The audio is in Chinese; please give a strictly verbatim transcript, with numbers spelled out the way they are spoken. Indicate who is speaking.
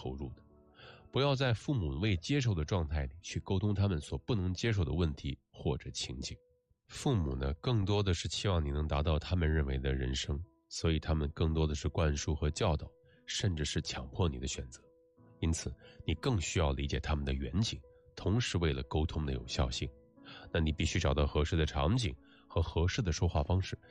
Speaker 1: 投入的。不要在父母未接受的状态里去沟通他们所不能接受的问题或者情景。父母呢，更多的是期望你能达到他们认为的人生，所以他们更多的是灌输和教导，甚至是强迫你的选择。因此你更需要理解他们的远景，同时为了沟通的有效性，那你必须找到合适的场景和合适的说话方式，